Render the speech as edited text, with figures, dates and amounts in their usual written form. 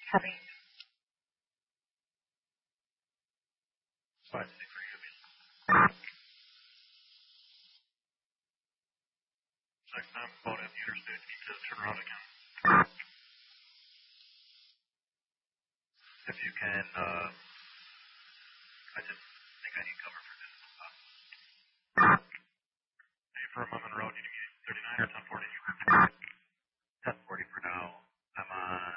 Heavy. 5-6 for you. Next time, about at the interstate, you need to turn around again. If you can, I just think I need cover for this. Hey, for a moment, road, you